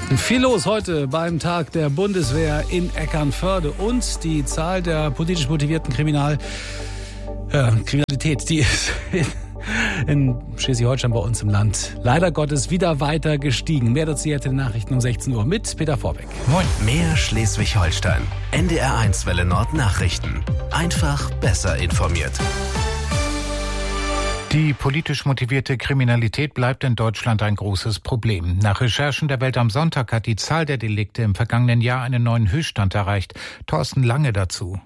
Viel los heute beim Tag der Bundeswehr in Eckernförde und die Zahl der politisch motivierten Kriminalität, die ist in Schleswig-Holstein bei uns im Land leider Gottes wieder weiter gestiegen. Mehr dazu jetzt in den Nachrichten um 16 Uhr mit Peter Vorbeck. Moin. Mehr Schleswig-Holstein. NDR1 Welle Nord Nachrichten. Einfach besser informiert. Die politisch motivierte Kriminalität bleibt in Deutschland ein großes Problem. Nach Recherchen der Welt am Sonntag hat die Zahl der Delikte im vergangenen Jahr einen neuen Höchststand erreicht. Thorsten Lange dazu.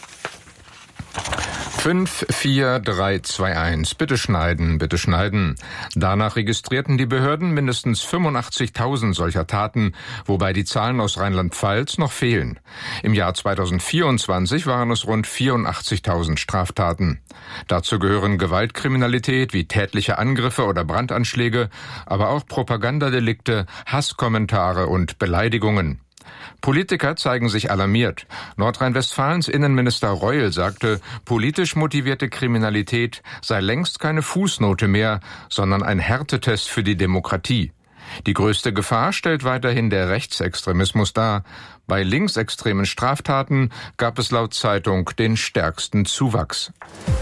5, 4, 3, 2, 1. Bitte schneiden, bitte schneiden. Danach registrierten die Behörden mindestens 85.000 solcher Taten, wobei die Zahlen aus Rheinland-Pfalz noch fehlen. Im Jahr 2024 waren es rund 84.000 Straftaten. Dazu gehören Gewaltkriminalität wie tätliche Angriffe oder Brandanschläge, aber auch Propagandadelikte, Hasskommentare und Beleidigungen. Politiker zeigen sich alarmiert. Nordrhein-Westfalens Innenminister Reul sagte, politisch motivierte Kriminalität sei längst keine Fußnote mehr, sondern ein Härtetest für die Demokratie. Die größte Gefahr stellt weiterhin der Rechtsextremismus dar. Bei linksextremen Straftaten gab es laut Zeitung den stärksten Zuwachs.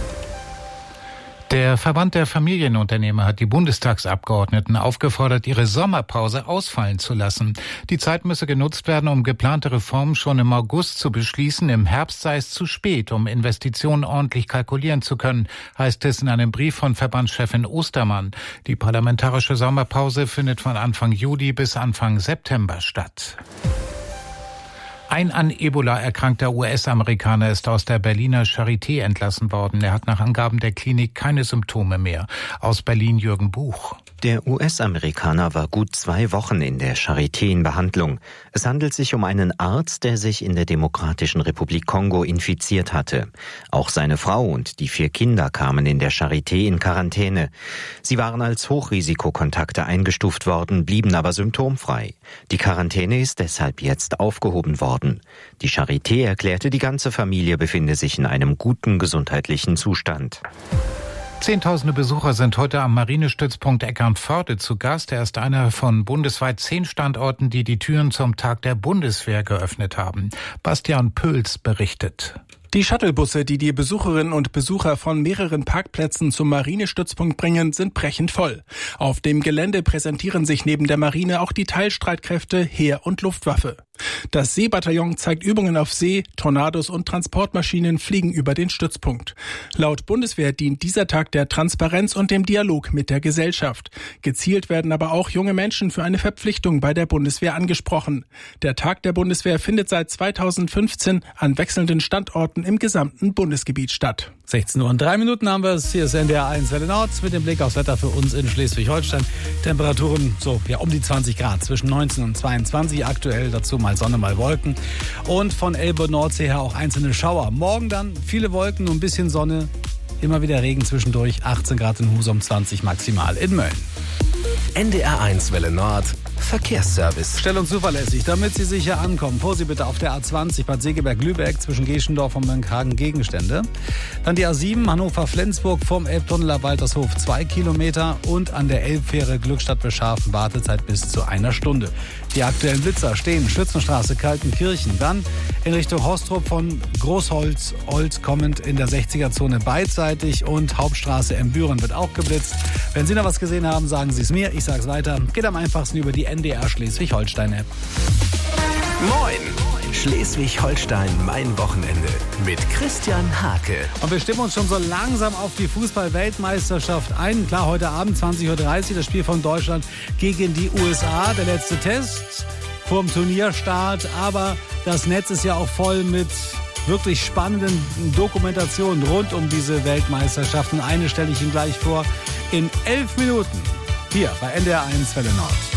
Der Verband der Familienunternehmer hat die Bundestagsabgeordneten aufgefordert, ihre Sommerpause ausfallen zu lassen. Die Zeit müsse genutzt werden, um geplante Reformen schon im August zu beschließen. Im Herbst sei es zu spät, um Investitionen ordentlich kalkulieren zu können, heißt es in einem Brief von Verbandschefin Ostermann. Die parlamentarische Sommerpause findet von Anfang Juli bis Anfang September statt. Ein an Ebola erkrankter US-Amerikaner ist aus der Berliner Charité entlassen worden. Er hat nach Angaben der Klinik keine Symptome mehr. Aus Berlin Jürgen Buch. Der US-Amerikaner war gut 2 Wochen in der Charité in Behandlung. Es handelt sich um einen Arzt, der sich in der Demokratischen Republik Kongo infiziert hatte. Auch seine Frau und die 4 Kinder kamen in der Charité in Quarantäne. Sie waren als Hochrisikokontakte eingestuft worden, blieben aber symptomfrei. Die Quarantäne ist deshalb jetzt aufgehoben worden. Die Charité erklärte, die ganze Familie befinde sich in einem guten gesundheitlichen Zustand. Zehntausende Besucher sind heute am Marinestützpunkt Eckernförde zu Gast. Er ist einer von bundesweit 10 Standorten, die die Türen zum Tag der Bundeswehr geöffnet haben. Bastian Pöls berichtet. Die Shuttlebusse, die die Besucherinnen und Besucher von mehreren Parkplätzen zum Marinestützpunkt bringen, sind brechend voll. Auf dem Gelände präsentieren sich neben der Marine auch die Teilstreitkräfte Heer und Luftwaffe. Das Seebataillon zeigt Übungen auf See, Tornados und Transportmaschinen fliegen über den Stützpunkt. Laut Bundeswehr dient dieser Tag der Transparenz und dem Dialog mit der Gesellschaft. Gezielt werden aber auch junge Menschen für eine Verpflichtung bei der Bundeswehr angesprochen. Der Tag der Bundeswehr findet seit 2015 an wechselnden Standorten im gesamten Bundesgebiet statt. 16 Uhr und 3 Minuten haben wir es. Hier ist NDR1 Welle Nord mit dem Blick aufs Wetter für uns in Schleswig-Holstein. Temperaturen um die 20 Grad, zwischen 19 und 22 aktuell. Dazu mal Sonne, mal Wolken. Und von Elbe Nordsee her auch einzelne Schauer. Morgen dann viele Wolken, nur ein bisschen Sonne. Immer wieder Regen zwischendurch. 18 Grad in Husum, 20 maximal in Mölln. NDR1 Welle Nord Verkehrsservice. Schnell und zuverlässig, damit Sie sicher ankommen. Vor Sie bitte auf der A20 Bad Segeberg-Lübeck zwischen Geschendorf und Mönckehagen Gegenstände. Dann die A7 Hannover-Flensburg vom Elbtunnel ab Waltershof 2 Kilometer und an der Elbfähre Glückstadt-Bescharfen Wartezeit bis zu 1 Stunde. Die aktuellen Blitzer stehen Schützenstraße Kaltenkirchen. Dann in Richtung Hostrup von Großholz kommend in der 60er-Zone beidseitig und Hauptstraße Büren wird auch geblitzt. Wenn Sie noch was gesehen haben, sagen Sie es mir. Ich sage es weiter. Geht am einfachsten über die NDR Schleswig-Holstein-App. Moin! Schleswig-Holstein, mein Wochenende mit Christian Hake. Und wir stimmen uns schon so langsam auf die Fußball-Weltmeisterschaft ein. Klar, heute Abend 20.30 Uhr das Spiel von Deutschland gegen die USA. Der letzte Test vorm Turnierstart. Aber das Netz ist ja auch voll mit wirklich spannenden Dokumentationen rund um diese Weltmeisterschaft. Und eine stelle ich Ihnen gleich vor in 11 Minuten hier bei NDR1 Welle Nord.